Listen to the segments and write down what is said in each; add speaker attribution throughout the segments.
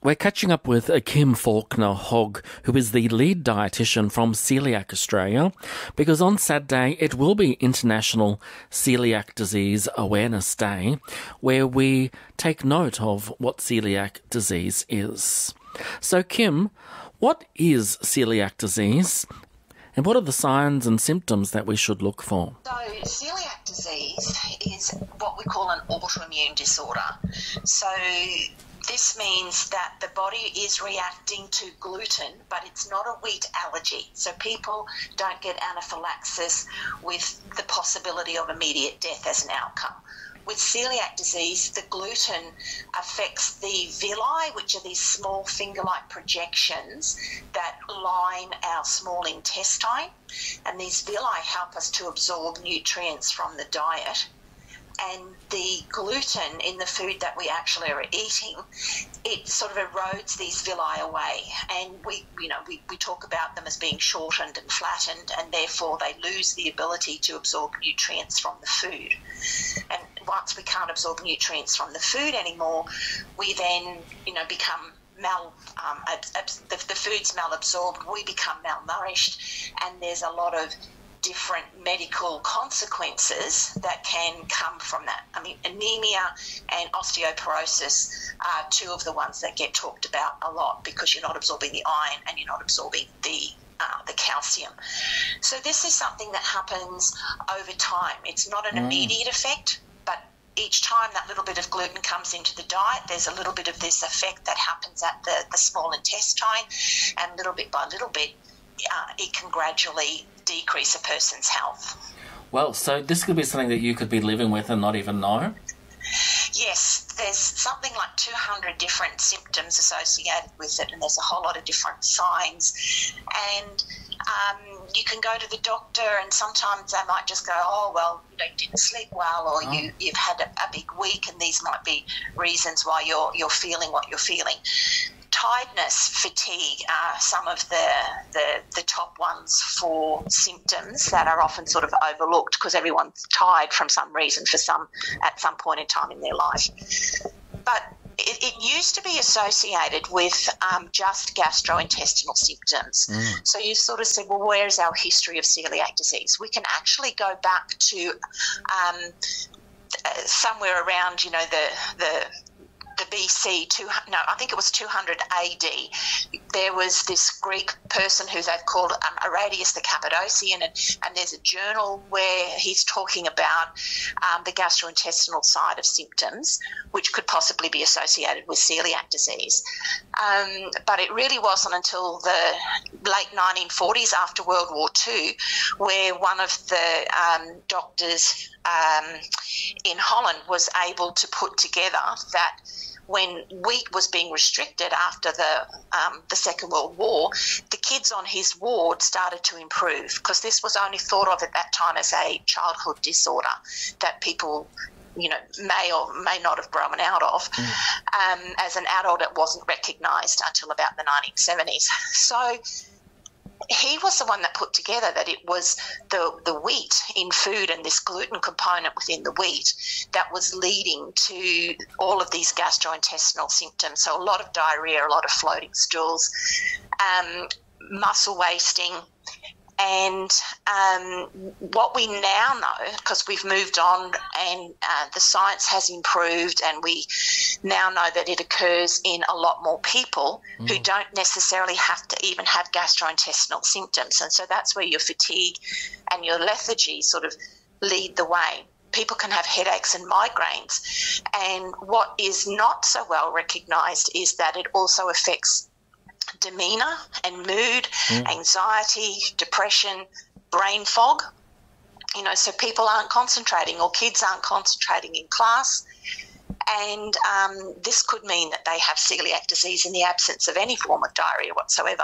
Speaker 1: We're catching up with Kim Faulkner-Hogg, who is the lead dietitian from Celiac Australia, because on Saturday it will be International Celiac Disease Awareness Day, where we take note of what celiac disease is. So, Kim, what is celiac disease, and what are the signs and symptoms that we should look for?
Speaker 2: So celiac disease is what we call an autoimmune disorder. So this means that the body is reacting to gluten, but it's not a wheat allergy. So people don't get anaphylaxis with the possibility of immediate death as an outcome. With celiac disease, the gluten affects the villi, which are these small finger-like projections that line our small intestine. And these villi help us to absorb nutrients from the diet. And the gluten in the food that we actually are eating, it sort of erodes these villi away. And we talk about them as being shortened and flattened, and therefore they lose the ability to absorb nutrients from the food. And once we can't absorb nutrients from the food anymore, we then, become the food's malabsorbed, we become malnourished, and there's a lot of different medical consequences that can come from that. I mean, anemia and osteoporosis are two of the ones that get talked about a lot because you're not absorbing the iron and you're not absorbing the calcium. So this is something that happens over time. It's not an immediate effect, but each time that little bit of gluten comes into the diet, there's a little bit of this effect that happens at the small intestine, and little bit by little bit, it can gradually decrease a person's health.
Speaker 1: Well, so this could be something that you could be living with and not even know?
Speaker 2: Yes, there's something like 200 different symptoms associated with it, and there's a whole lot of different signs. And you can go to the doctor, and sometimes they might just go, oh, well, you didn't sleep well, or you've had a big week, and these might be reasons why you're feeling what you're feeling. Tiredness, fatigue are some of the top ones for symptoms that are often sort of overlooked because everyone's tired from some reason at some point in time in their life. But it used to be associated with just gastrointestinal symptoms. So you sort of said, well, where's our history of celiac disease? We can actually go back to somewhere around, the BC, I think it was 200 AD, there was this Greek person who they've called Arrhenius the Cappadocian, and there's a journal where he's talking about the gastrointestinal side of symptoms, which could possibly be associated with celiac disease. But it really wasn't until the late 1940s, after World War II, where one of the doctors in Holland was able to put together that when wheat was being restricted after the Second World War, the kids on his ward started to improve, because this was only thought of at that time as a childhood disorder that people may or may not have grown out of. As an adult, it wasn't recognised until about the 1970s. So he was the one that put together that it was the wheat in food and this gluten component within the wheat that was leading to all of these gastrointestinal symptoms. So a lot of diarrhea, a lot of floating stools, muscle wasting. And what we now know, because we've moved on and the science has improved, and we now know that it occurs in a lot more people who don't necessarily have to even have gastrointestinal symptoms. And so that's where your fatigue and your lethargy sort of lead the way. People can have headaches and migraines. And what is not so well recognised is that it also affects demeanour and mood, anxiety, depression, brain fog. So people aren't concentrating, or kids aren't concentrating in class. And this could mean that they have celiac disease in the absence of any form of diarrhea whatsoever.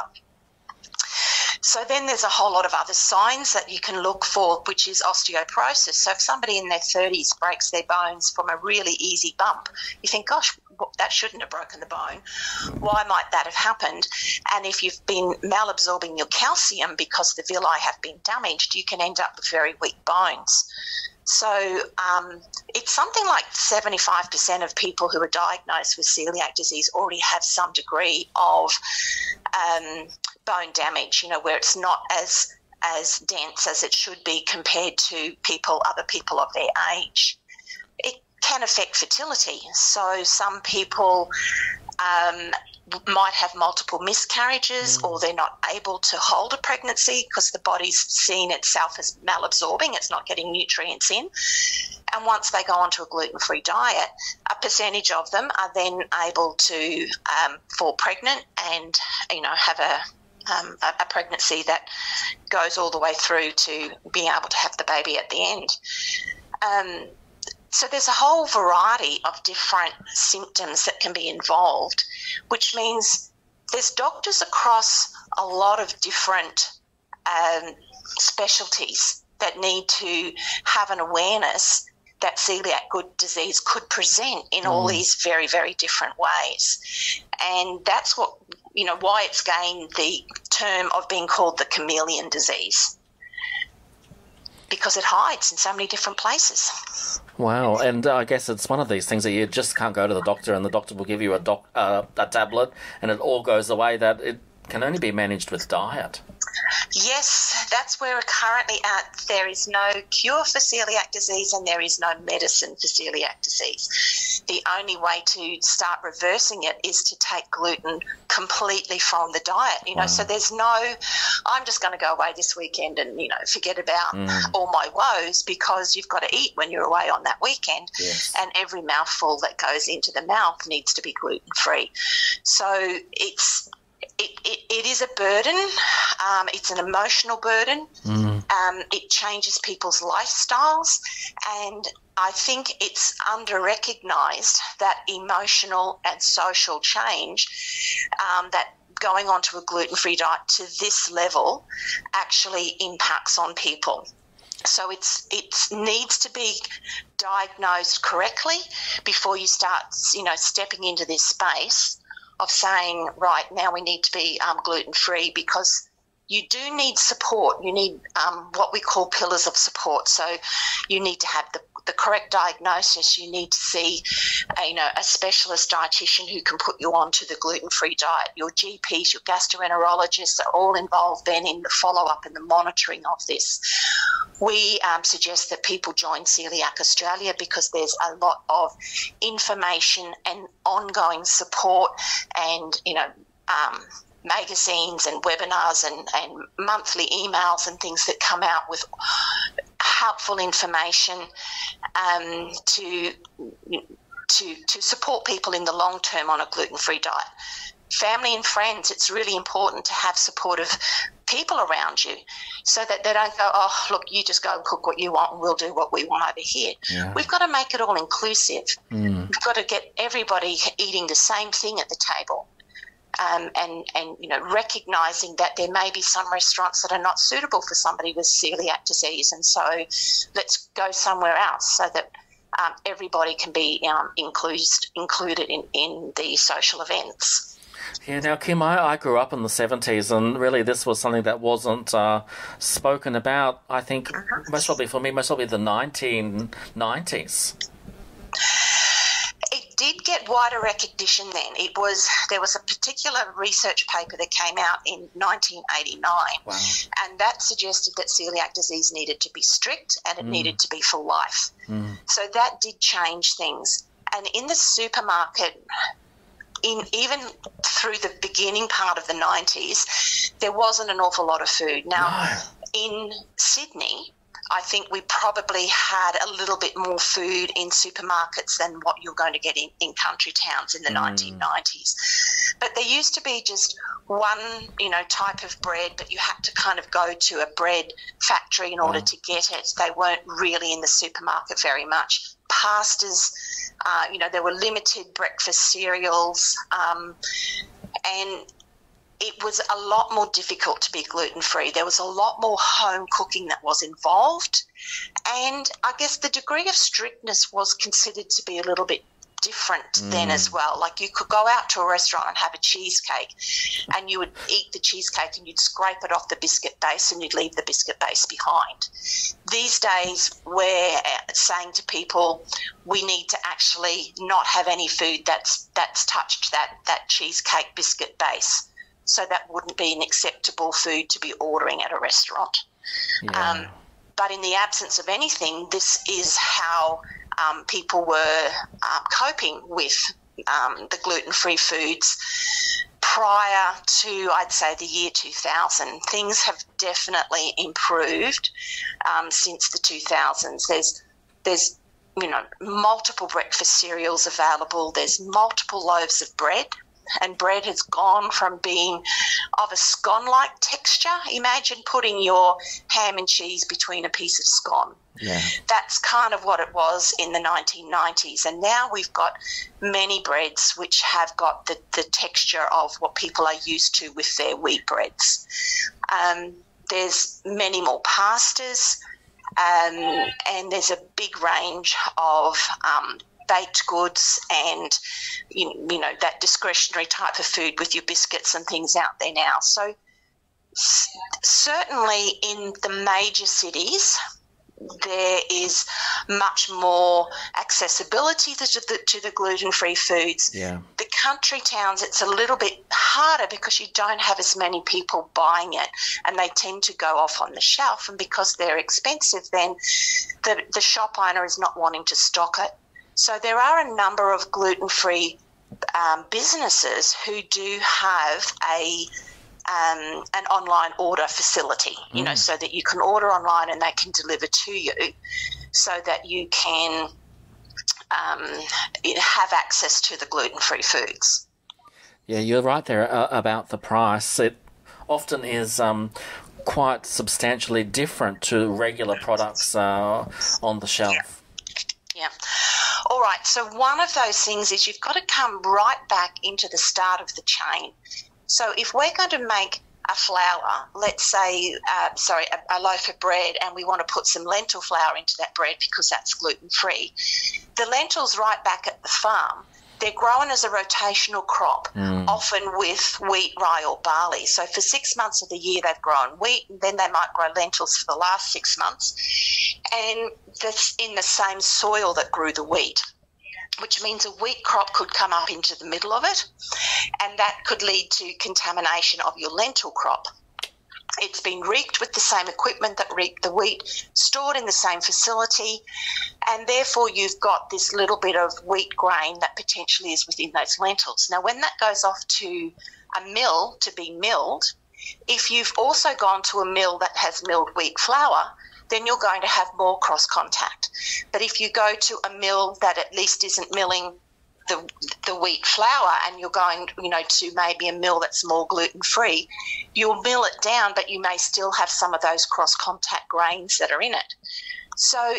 Speaker 2: So then there's a whole lot of other signs that you can look for, which is osteoporosis. So if somebody in their 30s breaks their bones from a really easy bump, you think, gosh, that shouldn't have broken the bone. Why might that have happened? And if you've been malabsorbing your calcium because the villi have been damaged, you can end up with very weak bones. So it's something like 75% of people who are diagnosed with celiac disease already have some degree of bone damage, where it's not as dense as it should be compared to other people of their age. It can affect fertility. So some people might have multiple miscarriages, or they're not able to hold a pregnancy because the body's seen itself as malabsorbing. It's not getting nutrients in. And once they go onto a gluten-free diet, a percentage of them are then able to fall pregnant and, have a pregnancy that goes all the way through to being able to have the baby at the end. So there's a whole variety of different symptoms that can be involved, which means there's doctors across a lot of different specialties that need to have an awareness that celiac disease could present in all these very, very different ways. And that's what, why it's gained the term of being called the chameleon disease, because it hides in so many different places.
Speaker 1: Wow, and I guess it's one of these things that you just can't go to the doctor and the doctor will give you a tablet and it all goes away, that it can only be managed with diet.
Speaker 2: Yes, that's where we're currently at. There is no cure for celiac disease and there is no medicine for celiac disease. The only way to start reversing it is to take gluten completely from the diet,
Speaker 1: Wow.
Speaker 2: So there's no, I'm just going to go away this weekend and, forget about all my woes, because you've got to eat when you're away on that weekend.
Speaker 1: Yes.
Speaker 2: And every mouthful that goes into the mouth needs to be gluten-free. So it is a burden. It's an emotional burden. It changes people's lifestyles, and I think it's under-recognised that emotional and social change, that going onto a gluten-free diet to this level actually impacts on people. So it needs to be diagnosed correctly before you start, stepping into this space of saying, right, now we need to be gluten-free, because you do need support. You need what we call pillars of support. So you need to have the correct diagnosis. You need to see a specialist dietitian who can put you onto the gluten-free diet. Your GPs, your gastroenterologists are all involved then in the follow-up and the monitoring of this. We suggest that people join Celiac Australia because there's a lot of information and ongoing support and, magazines and webinars and monthly emails and things that come out with helpful information to support people in the long term on a gluten-free diet. Family and friends, it's really important to have supportive people around you so that they don't go, oh, look, you just go and cook what you want and we'll do what we want over here.
Speaker 1: Yeah.
Speaker 2: We've got to make it all inclusive. We've got to get everybody eating the same thing at the table. And recognising that there may be some restaurants that are not suitable for somebody with celiac disease, and so let's go somewhere else so that everybody can be included in the social events.
Speaker 1: Yeah, now, Kim, I grew up in the 70s, and really this was something that wasn't spoken about, I think, most probably the 1990s.
Speaker 2: It did get wider recognition then. There was a particular research paper that came out in 1989,
Speaker 1: Wow.
Speaker 2: and that suggested that celiac disease needed to be strict and it needed to be for life. So that did change things. And in the supermarket, even through the beginning part of the 90s, there wasn't an awful lot of food. Now, in Sydney, I think we probably had a little bit more food in supermarkets than what you're going to get in country towns in the 1990s. But there used to be just one, type of bread, but you had to kind of go to a bread factory in order to get it. They weren't really in the supermarket very much. Pastas, there were limited breakfast cereals, and it was a lot more difficult to be gluten-free. There was a lot more home cooking that was involved, and I guess the degree of strictness was considered to be a little bit different then as well. Like you could go out to a restaurant and have a cheesecake and you would eat the cheesecake and you'd scrape it off the biscuit base and you'd leave the biscuit base behind. These days we're saying to people we need to actually not have any food that's touched that cheesecake biscuit base. So that wouldn't be an acceptable food to be ordering at a restaurant.
Speaker 1: Yeah.
Speaker 2: But in the absence of anything, this is how people were coping with the gluten-free foods prior to, I'd say, the year 2000. Things have definitely improved since the 2000s. There's multiple breakfast cereals available. There's multiple loaves of bread. And bread has gone from being of a scone-like texture. Imagine putting your ham and cheese between a piece of scone.
Speaker 1: Yeah.
Speaker 2: That's kind of what it was in the 1990s. And now we've got many breads which have got the texture of what people are used to with their wheat breads. There's many more pastas, and there's a big range of baked goods and that discretionary type of food with your biscuits and things out there now. So certainly in the major cities there is much more accessibility to the gluten-free foods.
Speaker 1: Yeah.
Speaker 2: The country towns, it's a little bit harder because you don't have as many people buying it and they tend to go off on the shelf, and because they're expensive then the shop owner is not wanting to stock it. So there are a number of gluten-free businesses who do have an online order facility, so that you can order online and they can deliver to you, so that you can have access to the gluten-free foods.
Speaker 1: Yeah, you're right there about the price. It often is quite substantially different to regular products on the shelf.
Speaker 2: Yeah. All right, so one of those things is you've got to come right back into the start of the chain. So if we're going to make a flour, let's say, a loaf of bread, and we want to put some lentil flour into that bread because that's gluten-free, the lentils right back at the farm, they're grown as a rotational crop, often with wheat, rye or barley. So for 6 months of the year they've grown wheat, and then they might grow lentils for the last 6 months, and that's in the same soil that grew the wheat, which means a wheat crop could come up into the middle of it, and that could lead to contamination of your lentil crop. It's been reaped with the same equipment that reaped the wheat, stored in the same facility, and therefore you've got this little bit of wheat grain that potentially is within those lentils. Now, when that goes off to a mill to be milled, if you've also gone to a mill that has milled wheat flour, then you're going to have more cross-contact. But if you go to a mill that at least isn't milling the wheat flour, and you're going, to maybe a mill that's more gluten-free, you'll mill it down, but you may still have some of those cross-contact grains that are in it. So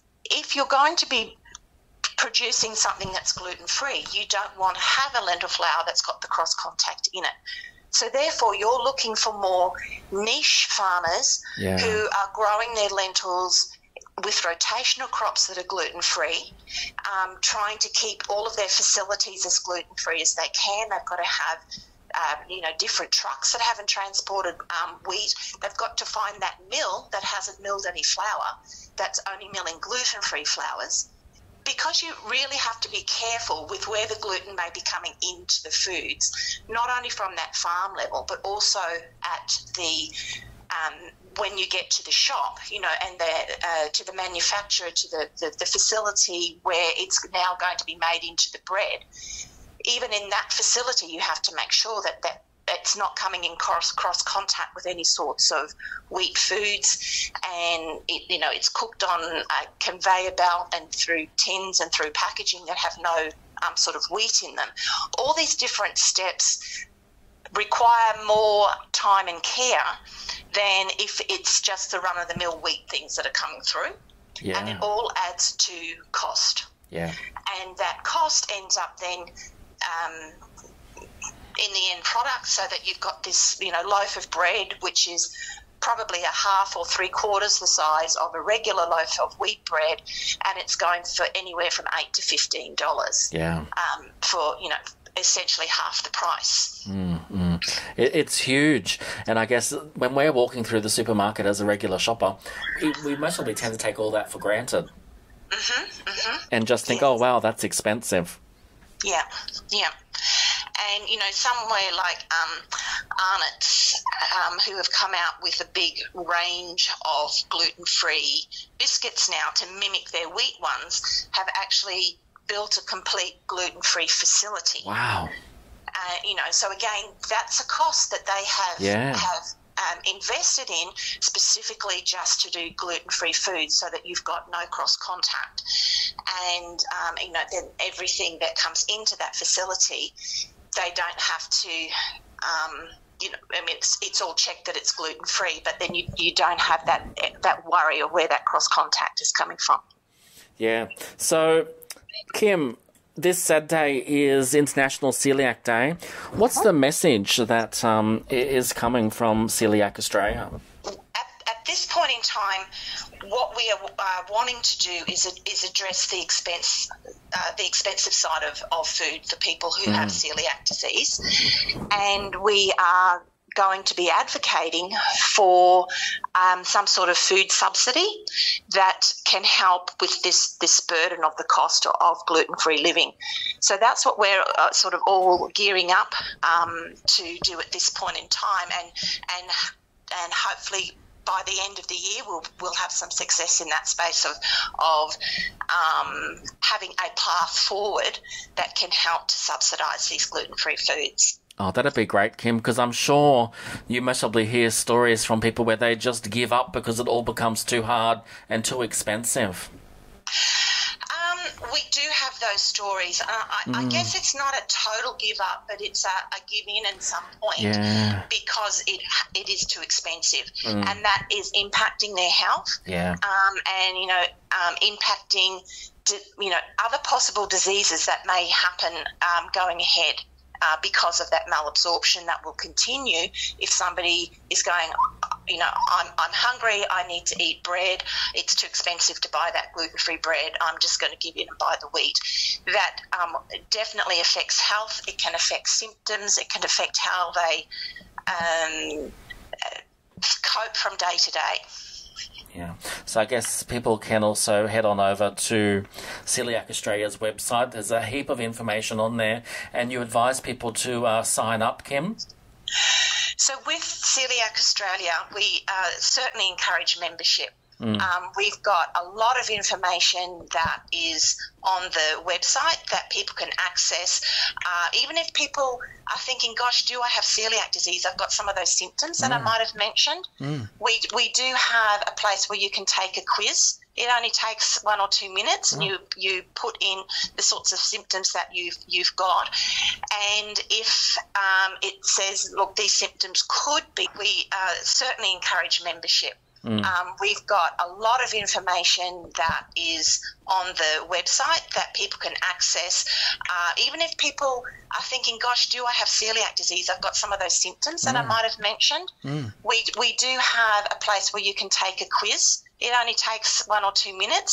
Speaker 2: if you're going to be producing something that's gluten-free, you don't want to have a lentil flour that's got the cross-contact in it. So therefore, you're looking for more niche farmers who are growing their lentils with rotational crops that are gluten-free, trying to keep all of their facilities as gluten-free as they can. They've got to have, different trucks that haven't transported wheat. They've got to find that mill that hasn't milled any flour, that's only milling gluten-free flours, because you really have to be careful with where the gluten may be coming into the foods, not only from that farm level, but also at the when you get to the shop, and to the manufacturer, to the facility where it's now going to be made into the bread. Even in that facility, you have to make sure that it's not coming in cross contact with any sorts of wheat foods, and it's cooked on a conveyor belt and through tins and through packaging that have no sort of wheat in them. All these different steps require more time and care than if it's just the run-of-the-mill wheat things that are coming through. Yeah. And it all adds to cost.
Speaker 1: Yeah.
Speaker 2: And that cost ends up then in the end product, so that you've got this, loaf of bread which is probably a half or three-quarters the size of a regular loaf of wheat bread, and it's going for anywhere from $8 to $15.
Speaker 1: Yeah.
Speaker 2: For, essentially half the price.
Speaker 1: It's huge. And I guess when we're walking through the supermarket as a regular shopper, we mostly tend to take all that for granted. And just think, oh, wow, that's expensive.
Speaker 2: Yeah. And, somewhere like Arnott's, who have come out with a big range of gluten-free biscuits now to mimic their wheat ones, have actually built a complete gluten-free facility.
Speaker 1: Wow.
Speaker 2: So again, that's a cost that they have invested in specifically just to do gluten-free food, so that you've got no cross-contact. And, then everything that comes into that facility, they don't have to, it's all checked that it's gluten-free, but then you don't have that worry of where that cross-contact is coming from.
Speaker 1: Yeah. So, Kim, this Saturday is International Celiac Day. What's the message that is coming from Celiac Australia?
Speaker 2: At this point in time, what we are wanting to do is address the expensive side of food for people who have celiac disease, and we are going to be advocating for some sort of food subsidy that can help with this burden of the cost of gluten-free living. So that's what we're sort of all gearing up to do at this point in time, and hopefully by the end of the year we'll have some success in that space of having a path forward that can help to subsidise these gluten-free foods.
Speaker 1: Oh, that'd be great, Kim, because I'm sure you must probably hear stories from people where they just give up because it all becomes too hard and too expensive.
Speaker 2: We do have those stories. I guess it's not a total give up, but it's a give in at some point, because it is too expensive, and that is impacting their health.
Speaker 1: Yeah.
Speaker 2: And impacting other possible diseases that may happen going ahead. Because of that malabsorption that will continue if somebody is going, I'm hungry, I need to eat bread, it's too expensive to buy that gluten-free bread, I'm just going to give in and buy the wheat. That definitely affects health, it can affect symptoms, it can affect how they cope from day to day.
Speaker 1: Yeah. So I guess people can also head on over to Celiac Australia's website. There's a heap of information on there, and you advise people to sign up, Kim?
Speaker 2: So with Celiac Australia, we certainly encourage membership. We've got a lot of information that is on the website that people can access. Even if people are thinking, gosh, do I have celiac disease? I've got some of those symptoms that I might have mentioned. We do have a place where you can take a quiz. It only takes 1 or 2 minutes, and you put in the sorts of symptoms that you've got. And if it says, look, these symptoms could be, we certainly encourage membership. We've got a lot of information that is on the website that people can access. Even if people are thinking, gosh, do I have celiac disease? I've got some of those symptoms that I might have mentioned. We do have a place where you can take a quiz. It only takes 1 or 2 minutes,